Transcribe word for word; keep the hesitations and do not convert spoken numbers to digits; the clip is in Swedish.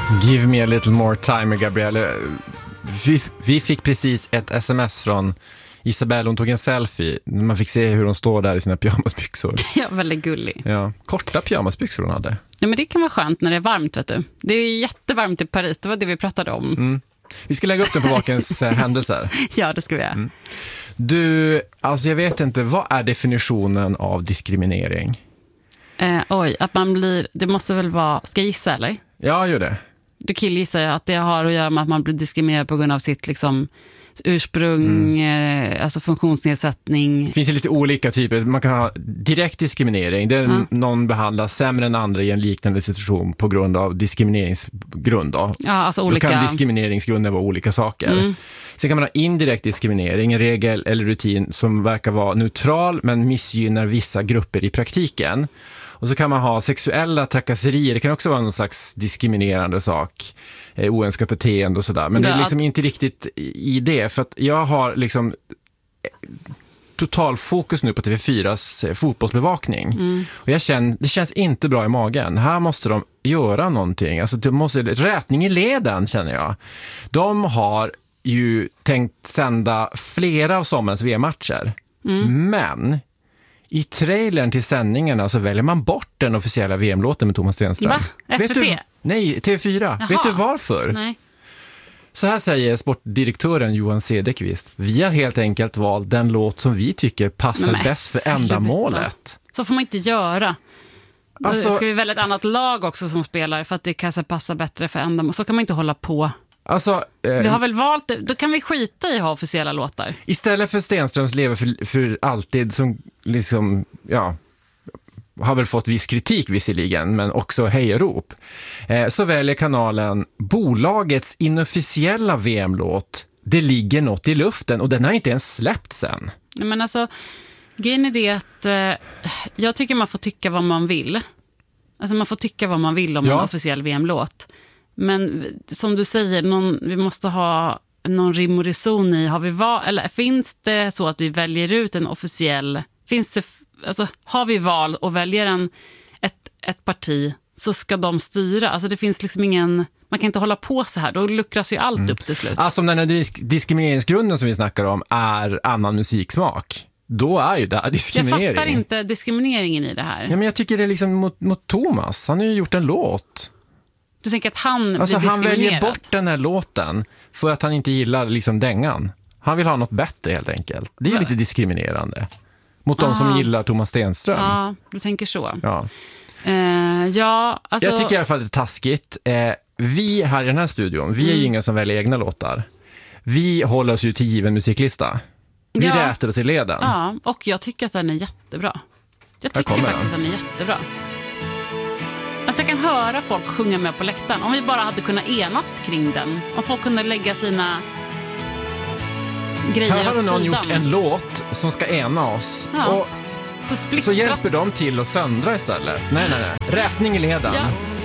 Give me a little more time, Gabrielle. Vi, vi fick precis ett sms från Isabelle. Hon tog en selfie. Man fick se hur hon står där i sina pyjamasbyxor. Ja, väldigt gullig. Ja, korta pyjamasbyxor hon hade. Ja, men det kan vara skönt när det är varmt, vet du. Det är jättevarmt i Paris, det var det vi pratade om. Mm. Vi ska lägga upp den på bakens händelser. Ja, det ska vi göra. Mm. Du, alltså jag vet inte, vad är definitionen av diskriminering? Eh, oj, att man blir, det måste väl vara, ska jag gissa eller? Ja, gör det. Du killgissar att det har att göra med att man blir diskriminerad på grund av sitt liksom ursprung, mm. eh, alltså funktionsnedsättning. Det finns ju lite olika typer. Man kan ha direkt diskriminering. Där mm. någon behandlas sämre än andra i en liknande situation på grund av diskrimineringsgrund. Då, ja, alltså olika... då kan diskrimineringsgrunder vara olika saker. Mm. Sen kan man ha indirekt diskriminering, en regel eller rutin som verkar vara neutral men missgynnar vissa grupper i praktiken. Och så kan man ha sexuella trakasserier. Det kan också vara någon slags diskriminerande sak. Eh, oönskat beteende och sådär. Men det är liksom inte riktigt i det. För att jag har liksom total fokus nu på T V fyras fotbollsbevakning. Mm. Och jag känner, det känns inte bra i magen. Här måste de göra någonting. Alltså det måste, rätning i leden känner jag. De har ju tänkt sända flera av sommarens V M-matcher. Mm. Men... i trailern till sändningarna så väljer man bort den officiella V M-låten med Thomas Stenström. Va? S V T? Vet du, nej, T V fyra. Jaha. Vet du varför? Nej. Så här säger sportdirektören Johan Cederqvist. Vi har helt enkelt valt den låt som vi tycker passar bäst för ändamålet. Så får man inte göra. Alltså, ska vi välja ett annat lag också som spelar för att det kanske passar bättre för ändamål. Så kan man inte hålla på. Alltså, eh, vi har väl valt, då kan vi skita i att ha officiella låtar. Istället för Stenströms lever för, för alltid som liksom, ja, har väl fått viss kritik visserligen, men också hejarop. Eh, så väljer kanalen bolagets inofficiella V M-låt Det ligger något i luften och den har inte ens släppt sen. Men alltså, grejen är det att eh, jag tycker man får tycka vad man vill. Alltså man får tycka vad man vill om ja. en officiell V M-låt. Men som du säger, någon, vi måste ha någon rim och reson i. Har vi val, eller finns det så att vi väljer ut en officiell... Finns det, alltså, har vi val och väljer en, ett, ett parti så ska de styra. Alltså det finns liksom ingen... Man kan inte hålla på så här. Då luckras ju allt mm. upp till slut. Alltså om den här disk- diskrimineringsgrunden som vi snackar om är annan musiksmak. Då är ju det diskriminering. Jag fattar inte diskrimineringen i det här. Ja, men jag tycker det är liksom mot, mot Thomas. Han har ju gjort en låt. Du tänker att han alltså, blir diskriminerad? Han väljer bort den här låten för att han inte gillar liksom dängan. Han vill ha något bättre helt enkelt. Det är Va? lite diskriminerande. Mot Aha. de som gillar Thomas Stenström. Ja, du tänker så. Ja. Uh, ja, alltså... Jag tycker i alla fall det är taskigt. Uh, vi här i den här studion, vi är mm. ju inga som väljer egna låtar. Vi håller oss ju till given musiklista. Vi ja. räter oss i leden. Ja, och jag tycker att den är jättebra. Jag tycker faktiskt den. att den är jättebra. Alltså jag kan höra folk sjunga med på läktaren. Om vi bara hade kunnat enats kring den. Om folk kunde lägga sina grejer åt sidan. Här har någon gjort en låt som ska ena oss. Ja. Och så, så hjälper de till att söndra istället. Nej, nej, nej. Rätning i leden. Ja.